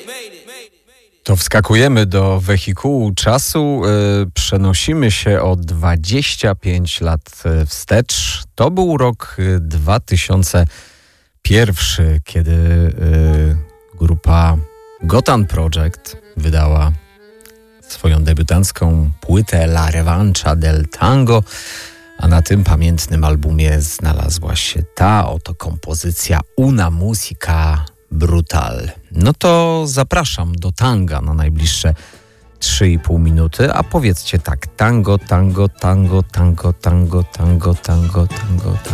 To wskakujemy do wehikułu czasu, przenosimy się o 25 lat wstecz. To był rok 2001, kiedy grupa Gotan Project wydała swoją debiutancką płytę La Revancha del Tango, a na tym pamiętnym albumie znalazła się ta oto kompozycja Una Musica Brutal. No to zapraszam do tanga na najbliższe 3,5 minuty, a powiedzcie tak: tango, tango, tango, tango, tango, tango, tango, tango, tango.